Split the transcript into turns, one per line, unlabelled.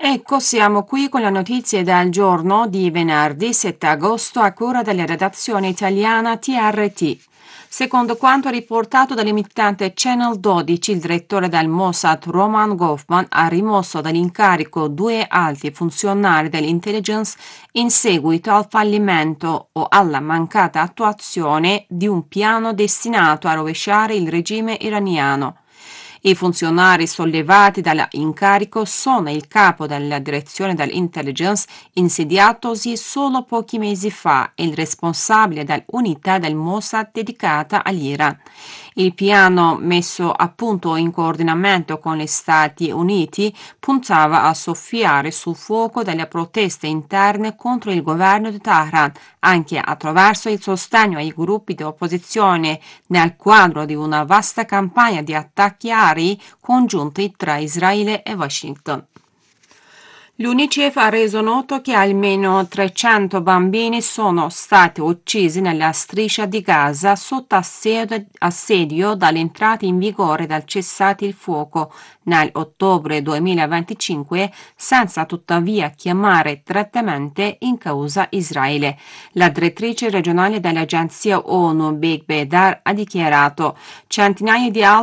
Ecco, siamo qui con le notizie del giorno di venerdì 7 agosto a cura della redazione italiana TRT. Secondo quanto riportato dall'emittente Channel 12, il direttore del Mossad Roman Goffman ha rimosso dall'incarico due alti funzionari dell'intelligence in seguito al fallimento o alla mancata attuazione di un piano destinato a rovesciare il regime iraniano. I funzionari sollevati dall'incarico sono il capo della direzione dell'intelligence insediatosi solo pochi mesi fa e il responsabile dell'unità del Mossad dedicata all'Iran. Il piano messo a punto in coordinamento con gli Stati Uniti puntava a soffiare sul fuoco delle proteste interne contro il governo di Tehran, anche attraverso il sostegno ai gruppi di opposizione nel quadro di una vasta campagna di attacchi aerei congiunti tra Israele e Washington. L'UNICEF ha reso noto che almeno 300 bambini sono stati uccisi nella striscia di Gaza sotto assedio dall'entrata in vigore del cessate il fuoco nell'ottobre 2025, senza tuttavia chiamare direttamente in causa Israele. La direttrice regionale dell'agenzia ONU, Big Bedar, ha dichiarato: centinaia di altri